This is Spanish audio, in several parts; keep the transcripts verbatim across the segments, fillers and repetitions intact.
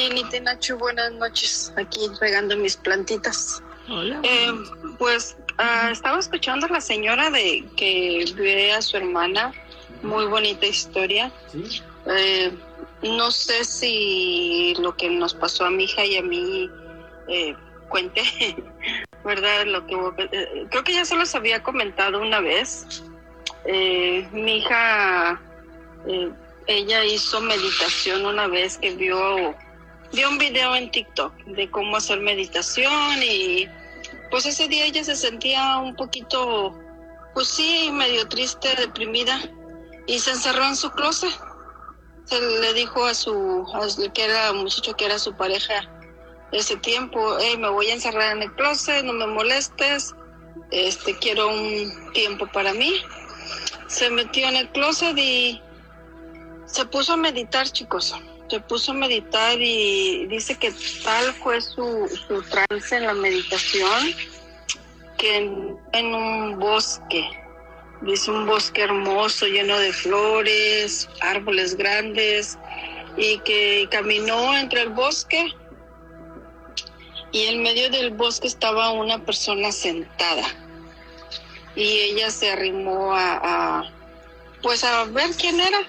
Minita y Nacho, buenas noches. Aquí regando mis plantitas. Hola. Eh, pues uh, estaba escuchando a la señora de que ve a su hermana. Muy bonita historia. ¿Sí? Eh, no sé si lo que nos pasó a mi hija y a mí eh, cuente, ¿verdad? Lo que eh, creo que ya se los había comentado una vez. Eh, mi hija, eh, ella hizo meditación una vez que vio, vio un video en TikTok de cómo hacer meditación y pues ese día ella se sentía un poquito, pues sí, medio triste, deprimida y se encerró en su closet. Se le dijo a su, a, que era un muchacho que era su pareja ese tiempo, hey, me voy a encerrar en el closet, no me molestes, este, quiero un tiempo para mí. Se metió en el closet y se puso a meditar, chicos. Se puso a meditar y dice que tal fue su, su trance en la meditación que en, en un bosque, dice un bosque hermoso, lleno de flores, árboles grandes, y que caminó entre el bosque y en medio del bosque estaba una persona sentada. Y ella se arrimó a, a, pues a ver quién era.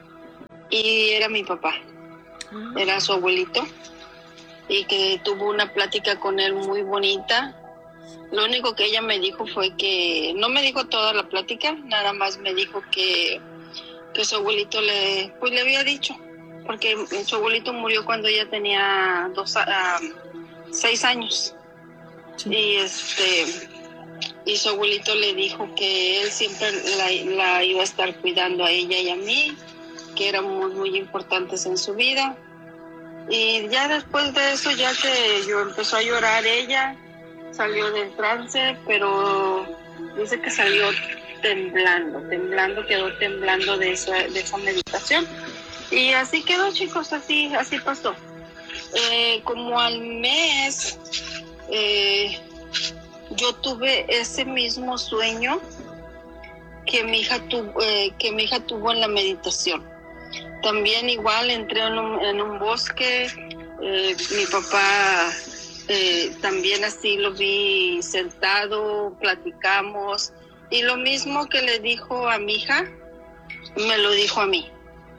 Y era mi papá, era su abuelito. Y que tuvo una plática con él muy bonita. Lo único que ella me dijo fue que, no me dijo toda la plática, nada más me dijo que, que su abuelito le, pues le había dicho. Porque su abuelito murió cuando ella tenía dos, uh, seis años. Sí. Y este... Y su abuelito le dijo que él siempre la, la iba a estar cuidando a ella y a mí, que éramos muy importantes en su vida. Y ya después de eso, ya que yo empezó a llorar ella, salió del trance, pero dice que salió temblando, temblando, quedó temblando de esa, de esa meditación. Y así quedó, chicos, así, así pasó. Eh, como al mes... Eh, yo tuve ese mismo sueño que mi hija tuvo, eh, que mi hija tuvo en la meditación. También igual entré en un, en un bosque, eh, mi papá eh, también así lo vi sentado, platicamos, y lo mismo que le dijo a mi hija, me lo dijo a mí.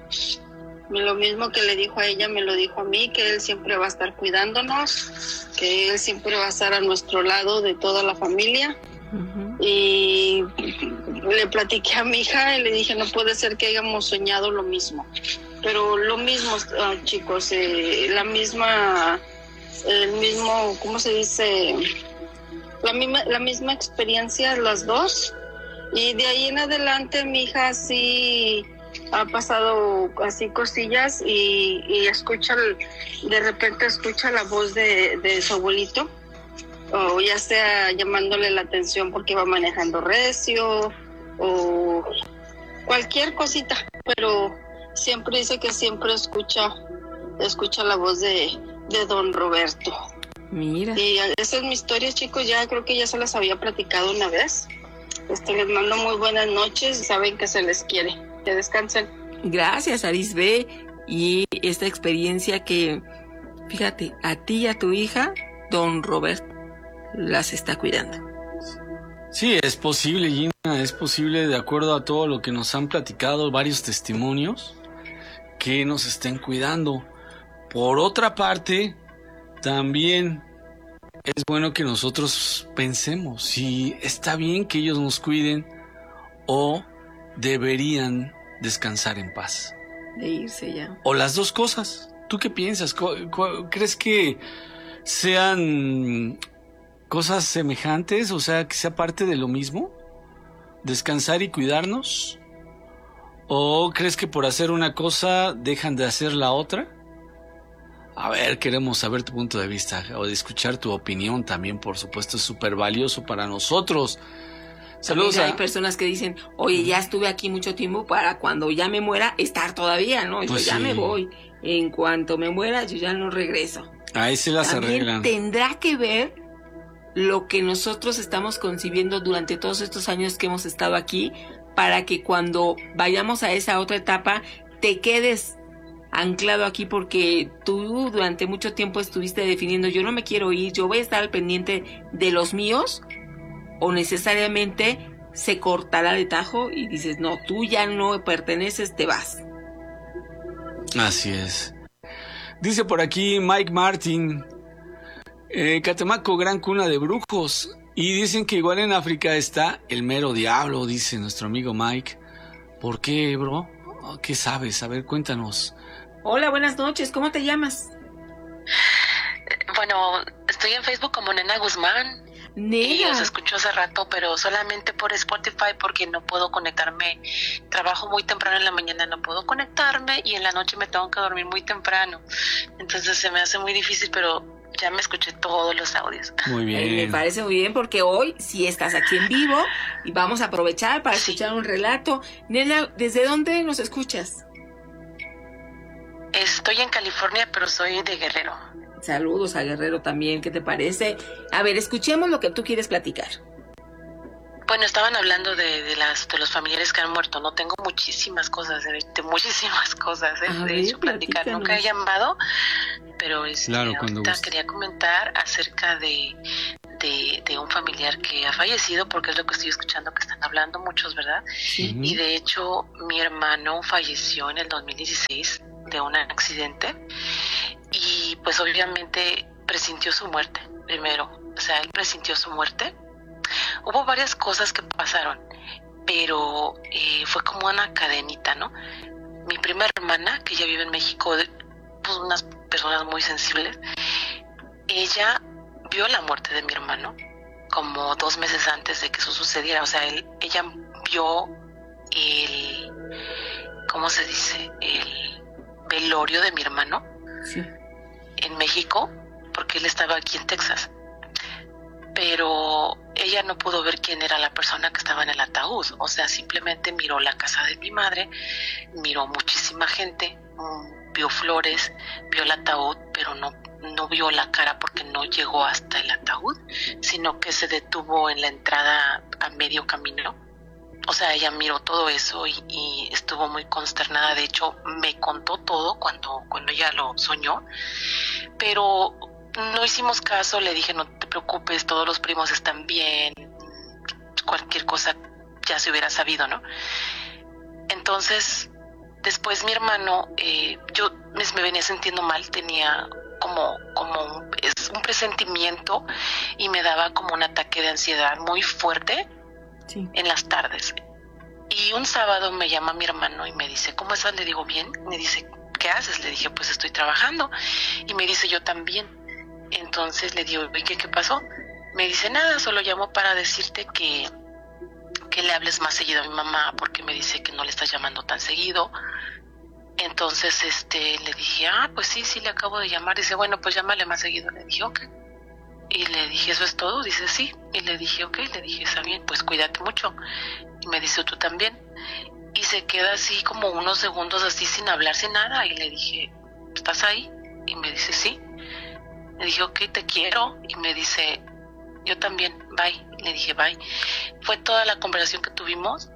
Lo mismo que le dijo a ella, me lo dijo a mí, que él siempre va a estar cuidándonos, que él siempre va a estar a nuestro lado de toda la familia. Uh-huh. Y le platiqué a mi hija y le dije, no puede ser que hayamos soñado lo mismo. Pero lo mismo, uh, chicos, eh, la misma, el mismo, ¿cómo se dice? La misma, la misma experiencia, las dos. Y de ahí en adelante mi hija sí... ha pasado así cosillas y, y escucha, de repente escucha la voz de, de su abuelito, o ya sea llamándole la atención porque va manejando recio, o cualquier cosita, pero siempre dice que siempre escucha, escucha la voz de, de don Roberto. Mira. Y esa es mi historia, chicos, ya creo que ya se las había platicado una vez. Este, les mando muy buenas noches y saben que se les quiere. Que descansen. Gracias, Arisbe. Y esta experiencia que, fíjate, a ti y a tu hija, don Roberto las está cuidando. Sí, es posible, Gina, es posible, de acuerdo a todo lo que nos han platicado varios testimonios, que nos estén cuidando. Por otra parte, también es bueno que nosotros pensemos si está bien que ellos nos cuiden o deberían descansar en paz. De irse ya. O las dos cosas. ¿Tú qué piensas? ¿Crees que sean cosas semejantes? O sea, que sea parte de lo mismo. ¿Descansar y cuidarnos? ¿O crees que por hacer una cosa dejan de hacer la otra? A ver, queremos saber tu punto de vista o de escuchar tu opinión también, por supuesto, es súper valioso para nosotros. Saludos. Hay personas que dicen, oye, ya estuve aquí mucho tiempo para cuando ya me muera estar todavía, ¿no? Pues yo ya sí. me voy. En cuanto me muera, yo ya no regreso. Ahí se las También arreglan. Tendrá que ver lo que nosotros estamos concibiendo durante todos estos años que hemos estado aquí, para que cuando vayamos a esa otra etapa, te quedes anclado aquí porque tú durante mucho tiempo estuviste definiendo, yo no me quiero ir, yo voy a estar al pendiente de los míos, o necesariamente se cortará de tajo y dices, no, tú ya no perteneces, te vas. Así es. Dice por aquí Mike Martin, eh, Catemaco, gran cuna de brujos. Y dicen que igual en África está el mero diablo, dice nuestro amigo Mike. ¿Por qué, bro? ¿Qué sabes? A ver, cuéntanos. Hola, buenas noches. ¿Cómo te llamas? Bueno, estoy en Facebook como Nena Guzmán. Nena. Y os escucho hace rato, pero solamente por Spotify porque no puedo conectarme. Trabajo muy temprano en la mañana, no puedo conectarme y en la noche me tengo que dormir muy temprano. Entonces se me hace muy difícil, pero ya me escuché todos los audios. Muy bien. Eh, me parece muy bien porque hoy sí estás aquí en vivo y vamos a aprovechar para escuchar un relato. Nena, ¿desde dónde nos escuchas? Estoy en California, pero soy de Guerrero. Saludos a Guerrero también, ¿qué te parece? A ver, escuchemos lo que tú quieres platicar. Bueno, estaban hablando de, de las de los familiares que han muerto. No tengo muchísimas cosas, de, de muchísimas cosas, ¿eh? De ver, hecho, platicar. platícanos. Nunca he llamado, pero este, Claro, cuando ahorita guste. quería comentar acerca de, de, de un familiar que ha fallecido, porque es lo que estoy escuchando que están hablando muchos, ¿verdad? Sí. Y de hecho, mi hermano falleció en el dos mil dieciséis de un accidente y pues obviamente presintió su muerte primero. O sea, él presintió su muerte. Hubo varias cosas que pasaron, pero eh, fue como una cadenita, ¿no? Mi prima hermana, que ella vive en México, pues unas personas muy sensibles, ella vio la muerte de mi hermano como dos meses antes de que eso sucediera. O sea, él, ella vio el, ¿cómo se dice? El velorio de mi hermano Sí. en México, porque él estaba aquí en Texas. Pero ella no pudo ver quién era la persona que estaba en el ataúd. O sea, simplemente miró la casa de mi madre, miró muchísima gente, mm, vio flores, vio el ataúd, pero no, no vio la cara porque no llegó hasta el ataúd, sino que se detuvo en la entrada a medio camino. O sea, ella miró todo eso y, y estuvo muy consternada. De hecho, me contó todo cuando, cuando ella lo soñó, pero no hicimos caso. Le dije, no te preocupes, todos los primos están bien, cualquier cosa ya se hubiera sabido, ¿no? Entonces, después mi hermano, eh, yo me, me venía sintiendo mal, tenía como, como un, es un presentimiento y me daba como un ataque de ansiedad muy fuerte. Sí. En las tardes. Y un sábado me llama mi hermano y me dice, ¿cómo estás? Le digo, bien. Me dice, ¿qué haces? Le dije, pues estoy trabajando. Y me dice, yo también. Entonces le digo, ¿y qué, qué pasó? Me dice, nada, solo llamo para decirte que, que le hables más seguido a mi mamá, porque me dice que no le estás llamando tan seguido. Entonces este le dije, ah, pues sí, sí le acabo de llamar. Dice, bueno, pues llámale más seguido. Le dije, ok. Y le dije, ¿eso es todo? Dice, sí. Y le dije, ok. Le dije, está bien, pues cuídate mucho. Y me dice, tú también. Y se queda así como unos segundos así sin hablar, sin nada. Y le dije, ¿estás ahí? Y me dice, sí. Le dije, ok, te quiero. Y me dice, yo también, bye. Le dije, bye. Fue toda la conversación que tuvimos.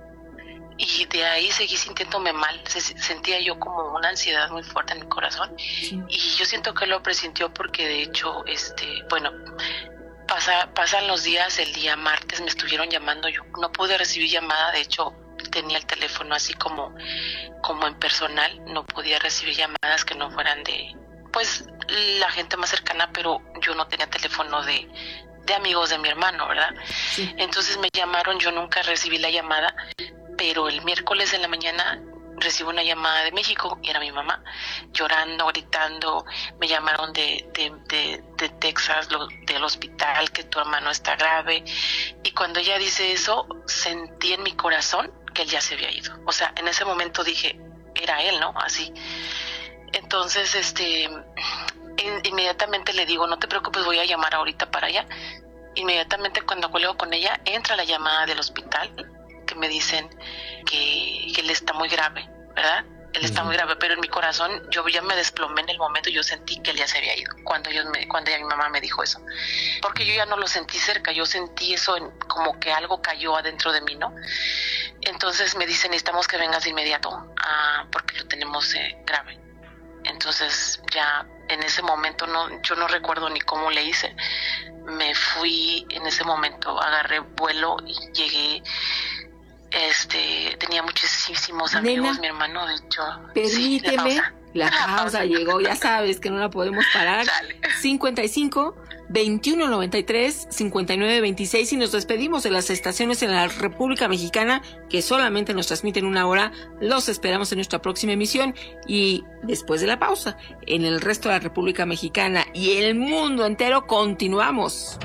Y de ahí seguí sintiéndome mal. Se, sentía yo como una ansiedad muy fuerte en mi corazón. Sí. Y yo siento que lo presintió porque de hecho, este, bueno, pasa, pasan los días. El día martes me estuvieron llamando. Yo no pude recibir llamada. De hecho, tenía el teléfono así como, como en personal. No podía recibir llamadas que no fueran de, pues, la gente más cercana. Pero yo no tenía teléfono de, de amigos de mi hermano, ¿verdad? Sí. Entonces me llamaron. Yo nunca recibí la llamada. Pero el miércoles en la mañana recibo una llamada de México y era mi mamá llorando, gritando. Me llamaron de, de, de, de Texas, lo, del hospital, que tu hermano está grave. Y cuando ella dice eso, sentí en mi corazón que él ya se había ido. O sea, en ese momento dije, era él, ¿no? Así. Entonces, este, in, inmediatamente le digo, no te preocupes, voy a llamar ahorita para allá. Inmediatamente cuando cuelgo con ella, entra la llamada del hospital, que me dicen que, que él está muy grave, ¿verdad? Él está uh-huh. muy grave, pero en mi corazón yo ya me desplomé en el momento. Yo sentí que él ya se había ido cuando ellos me, cuando ella, mi mamá me dijo eso, porque yo ya no lo sentí cerca. Yo sentí eso en, como que algo cayó adentro de mí, ¿no? Entonces me dicen, necesitamos que vengas de inmediato, ah, porque lo tenemos eh, grave. Entonces ya en ese momento no, yo no recuerdo ni cómo le hice. Me fui en ese momento, agarré vuelo y llegué. Este, tenía muchísimos amigos, Nena, mi hermano, de hecho. Permíteme, sí, la pausa, la pausa, la pausa llegó, ya sabes que no la podemos parar. Dale. cincuenta y cinco, veintiuno noventa y tres, cincuenta y nueve veintiséis y nos despedimos de las estaciones en la República Mexicana que solamente nos transmiten una hora. Los esperamos en nuestra próxima emisión y después de la pausa, en el resto de la República Mexicana y el mundo entero continuamos.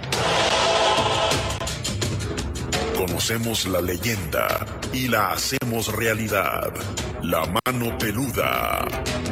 Conocemos la leyenda y la hacemos realidad. La mano peluda.